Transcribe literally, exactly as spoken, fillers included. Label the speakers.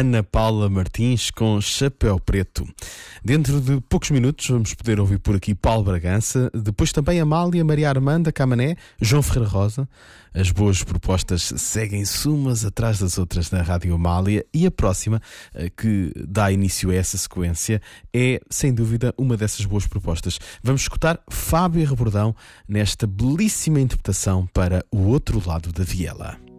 Speaker 1: Ana Paula Martins com Chapéu Preto. Dentro de poucos minutos vamos poder ouvir por aqui Paulo Bragança, depois também Amália, Maria Armanda, Camané, João Ferreira Rosa. As boas propostas seguem-se umas atrás das outras na Rádio Amália e a próxima, que dá início a essa sequência, é sem dúvida uma dessas boas propostas. Vamos escutar Fábio Rebordão nesta belíssima interpretação para O Outro Lado da Viela.